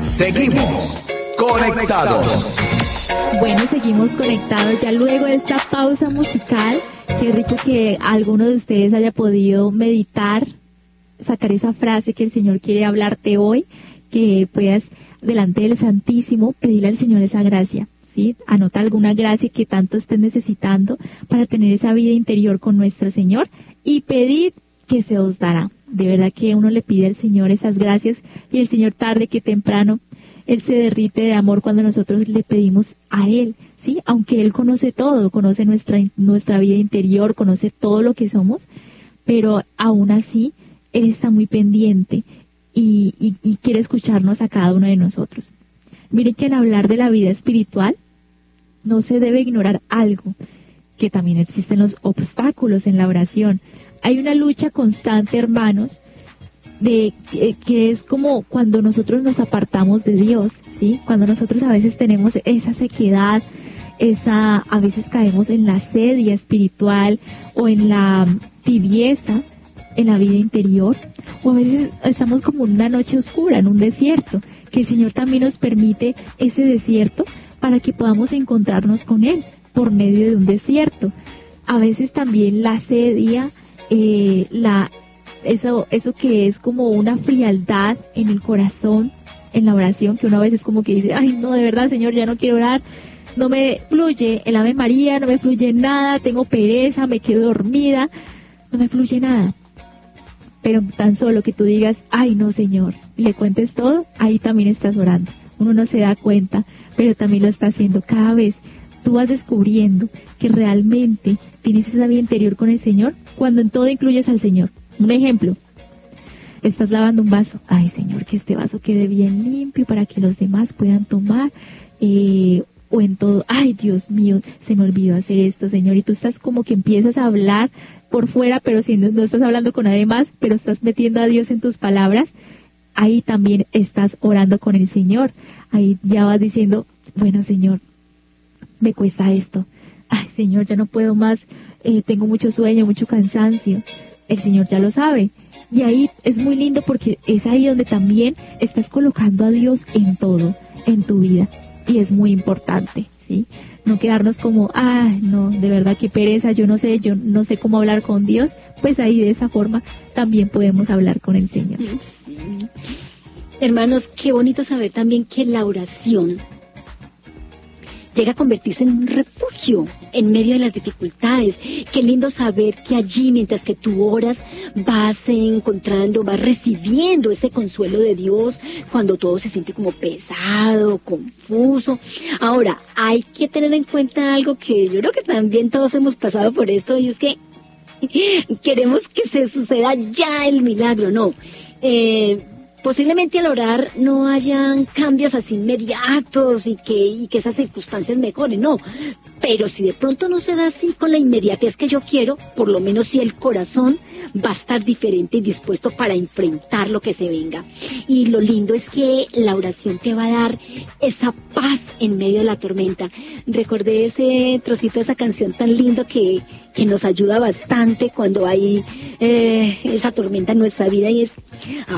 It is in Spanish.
Seguimos conectados. Bueno, seguimos conectados ya luego de esta pausa musical. Qué rico que alguno de ustedes haya podido meditar, sacar esa frase que el Señor quiere hablarte hoy, que puedas delante del Santísimo pedirle al Señor esa gracia, ¿sí? Anota alguna gracia que tanto estés necesitando para tener esa vida interior con nuestro Señor y pedid que se os dará. De verdad que uno le pide al Señor esas gracias y el Señor tarde que temprano Él se derrite de amor cuando nosotros le pedimos a Él, ¿sí? Aunque Él conoce todo, conoce nuestra vida interior, conoce todo lo que somos, pero aún así Él está muy pendiente y quiere escucharnos a cada uno de nosotros. Miren que al hablar de la vida espiritual no se debe ignorar algo, que también existen los obstáculos en la oración. Hay una lucha constante, hermanos, que es como cuando nosotros nos apartamos de Dios, ¿sí? Cuando nosotros a veces tenemos esa sequedad, a veces caemos en la sedia espiritual o en la tibieza en la vida interior, o a veces estamos como en una noche oscura, en un desierto, que el Señor también nos permite ese desierto para que podamos encontrarnos con Él por medio de un desierto. A veces también la sedia, eso que es como una frialdad en el corazón, en la oración, que uno a veces como que dice, ay no, de verdad Señor, ya no quiero orar, no me fluye el Ave María, no me fluye nada, tengo pereza, me quedo dormida, no me fluye nada. Pero tan solo que tú digas, ay no Señor, y le cuentes todo, ahí también estás orando. Uno no se da cuenta, pero también lo está haciendo. Cada vez tú vas descubriendo que realmente tienes esa vida interior con el Señor cuando en todo incluyes al Señor. Un ejemplo, estás lavando un vaso. Ay, Señor, que este vaso quede bien limpio para que los demás puedan tomar. O en todo, ay, Dios mío, se me olvidó hacer esto, Señor. Y tú estás como que empiezas a hablar por fuera, pero si no estás hablando con nadie más, pero estás metiendo a Dios en tus palabras. Ahí también estás orando con el Señor. Ahí ya vas diciendo, bueno, Señor, me cuesta esto. Ay, Señor, ya no puedo más. Tengo mucho sueño, mucho cansancio. El Señor ya lo sabe. Y ahí es muy lindo porque es ahí donde también estás colocando a Dios en todo, en tu vida. Y es muy importante, ¿sí? No quedarnos como, ay, no, de verdad qué pereza, yo no sé cómo hablar con Dios. Pues ahí de esa forma también podemos hablar con el Señor. Sí. Hermanos, qué bonito saber también que la oración llega a convertirse en un refugio en medio de las dificultades. Qué lindo saber que allí, mientras que tú oras, vas encontrando, vas recibiendo ese consuelo de Dios cuando todo se siente como pesado, confuso. Ahora, hay que tener en cuenta algo que yo creo que también todos hemos pasado por esto, y es que queremos que se suceda ya el milagro, ¿no? Posiblemente al orar no hayan cambios así inmediatos y que esas circunstancias mejoren, no. Pero si de pronto no se da así con la inmediatez que yo quiero, por lo menos si el corazón va a estar diferente y dispuesto para enfrentar lo que se venga. Y lo lindo es que la oración te va a dar esa paz en medio de la tormenta. Recordé ese trocito de esa canción tan lindo que nos ayuda bastante cuando hay esa tormenta en nuestra vida, y es...